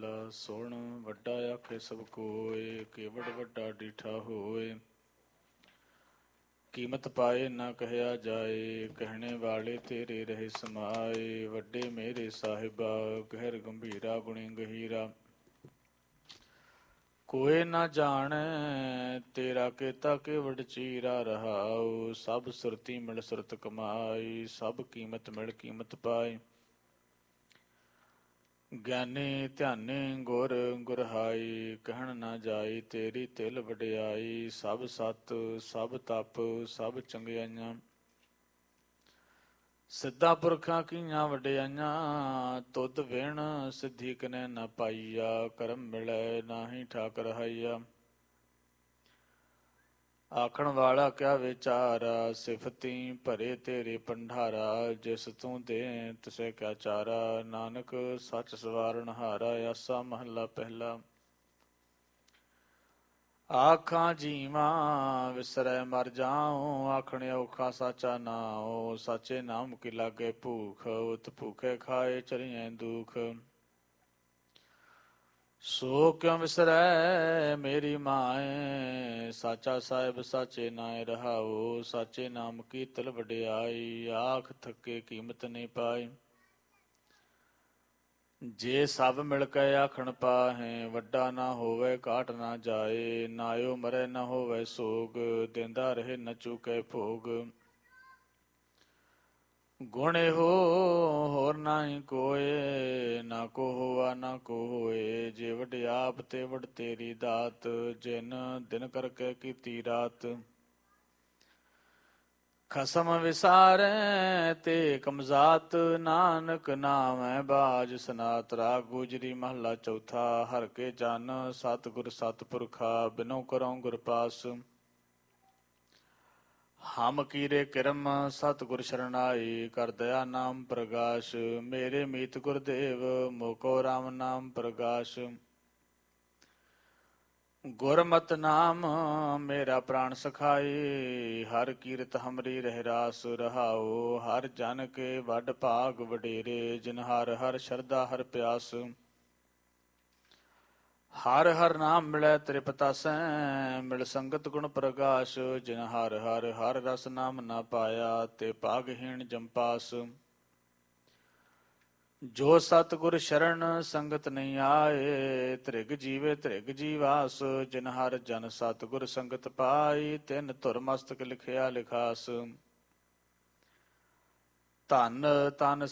ਮਹੱਲਾ ਸੁਣ ਵੱਡਾ ਆਖੇ ਸਭ ਕੋਇ, ਕੇਵੜ ਵੱਡਾ ਡੀਠਾ ਹੋਏ। ਕੀਮਤ ਪਾਏ ਨਾ ਕਹਿਆ ਜਾਏ, ਕਹਿਣੇ ਵਾਲੇ ਤੇਰੇ ਰਹੇ ਸਮਾਏ। ਵੱਡੇ ਮੇਰੇ ਸਾਹਿਬਾ ਗਹਿਰ ਗੰਭੀਰਾ ਗੁਣੀ ਗਹੀਰਾ, ਕੋਏ ਨਾ ਜਾਣੈ ਤੇਰਾ ਕੀਤਾ ਕੇਵੜ ਚੀਰਾ ਰਹਾਉ। ਸਭ ਸੁਰਤੀ ਮਿਲ ਸੁਰਤ ਕਮਾਈ, ਸਭ ਕੀਮਤ ਮਿਲ ਕੀਮਤ ਪਾਈ। ਗਿਆਨੀ ਧਿਆਨੀ ਗੁਰ ਗੁਰਹਾਈ, ਕਹਿਣ ਨਾ ਜਾਈ ਤੇਰੀ ਤਿਲ ਵਡਿਆਈ। ਸਭ ਸਤ ਸਭ ਤਪ ਸਭ ਚੰਗਿਆਈਆਂ, ਸਿੱਧਾ ਪੁਰਖਾਂ ਕੀਆਂ ਵਡਿਆਈਆਂ। ਤੁਧ ਵਿਣ ਸਿੱਧੀ ਕਨੈ ਨਾ ਪਾਈਆ, ਕਰਮ ਮਿਲੈ ਨਾਹੀ ਠਾਕ ਰਹਾਈਆ। ਆਖਣ ਵਾਲਾ ਕਿਆ ਵਿਚਾਰਾ, ਸਿਫਤੀ ਭਰੇ ਤੇਰੇ ਭੰਡਾਰਾ। ਜਿਸ ਤੂੰ ਦੇ ਤਿਸੈ ਕਿਆ ਚਾਰਾ, ਨਾਨਕ ਸੱਚ ਸਵਾਰਨ ਹਾਰਾ। ਆਸਾ ਮਹੱਲਾ ਪਹਿਲਾ। ਆਖਾਂ ਜੀਵਾਂ ਵਿਸਰੈ ਮਰ ਜਾਉ, ਆਖਣ ਔਖਾ ਸਾਚਾ ਨਾਉ। ਸਾਚੇ ਨਾਮ ਕੀ ਲਾਗੇ ਭੂਖ, ਉਤ ਭੂਖੇ ਖਾਏ ਚਰੀਐ ਦੁਖ। ਸੋ ਕਿਉ ਵਿਸਰੈ ਮੇਰੀ ਮਾਏ, ਸਾਚਾ ਸਾਹਿਬ ਸਾਚੇ ਨਾਇ ਰਹਾਉ। ਸਾਚੇ ਨਾਮ ਕੀ ਤਿਲ ਵਡਿਆਈ, ਆਖ ਥੱਕੇ ਕੀਮਤ ਨਹੀਂ ਪਾਈ। ਜੇ ਸਭ ਮਿਲ ਕੇ ਆਖਣ ਪਾਹੇ, ਵੱਡਾ ਨਾ ਹੋਵੇ ਘਾਟ ਨਾ ਜਾਏ। ਨਾਇਓ ਮਰੇ ਨਾ ਹੋਵੇ ਸੋਗ, ਦਿੰਦਾ ਰਹੇ ਨ ਚੁਕੇ ਭੋਗ। ਗੁਣ ਇਹੋ ਹੋਰ ਨਾਹੀ ਕੋਏ, ਨਾ ਕੋ ਹੋਆ ਨਾ ਕੋ ਹੋਏ। ਜੇ ਵਡ ਆਪ ਤੇ ਵਡ ਤੇਰੀ ਦਾਤ, ਜਿਨ ਦਿਨ ਕਰਕੇ ਕੀਤੀ ਰਾਤ। ਖਸਮ ਵਿਸਾਰੈ ਤੇ ਕਮਜ਼ਾਤ, ਨਾਨਕ ਨਾਮੈ ਬਾਜ ਸਨਾਤ। ਰਾਗ ਗੁਜਰੀ ਮਹੱਲਾ ਚੌਥਾ। ਹਰਿ ਕੇ ਜਨ ਸਤਿਗੁਰ ਸਤਿਪੁਰਖਾ, ਬਿਨੋ ਕਰਉ ਗੁਰ ਪਾਸ। ਹਮ ਕੀਰੇ ਕਿਰਮ ਸਤਿਗੁਰ ਸ਼ਰਨਾਈ, ਕਰ ਦਇਆ ਨਾਮ ਪ੍ਰਗਾਸ਼। ਮੇਰੇ ਮੀਤ ਗੁਰਦੇਵ ਮੋਕੋ ਰਾਮ ਨਾਮ ਪ੍ਰਗਾਸ਼। ਗੁਰਮਤਿ ਨਾਮ ਮੇਰਾ ਪ੍ਰਾਣ ਸਖਾਈ, ਹਰ ਕੀਰਤ ਹਮਰੀ ਰਹਿ ਰਾਸ ਰਹਾਉ। ਹਰ ਜਨ ਕੇ ਵੱਡ ਭਾਗ ਵਡੇਰੇ, ਜਿਨ ਹਰ ਹਰ ਸ਼ਰਧਾ ਹਰ ਪਿਆਸ। ਹਰ ਹਰ ਨਾਮ ਮਿਲੈ ਤ੍ਰਿਪਤਾਸੈ, ਮਿਲ ਸੰਗਤ ਗੁਣ ਪ੍ਰਗਾਸ਼। ਜਿਨ ਹਰ ਹਰ ਹਰ ਰਸ ਨਾਮ ਨਾ ਪਾਇਆ, ਤੇ ਭਾਗਹੀਣ ਜੰਪਾਸ। ਜੋ ਸਤਿਗੁਰ ਸ਼ਰਨ ਸੰਗਤ ਨਹੀਂ ਆਏ, ਧ੍ਰਿਗ ਜੀਵੇ ਧ੍ਰਿਗ ਜੀਵਾਸ। ਜਿਨ ਹਰ ਜਨ ਸਤਿਗੁਰ ਸੰਗਤ ਪਾਈ, ਤਿਨ ਧੁਰ ਮਸਤਕ ਲਿਖਿਆ ਲਿਖਾਸ। ਧਨ ਤਨ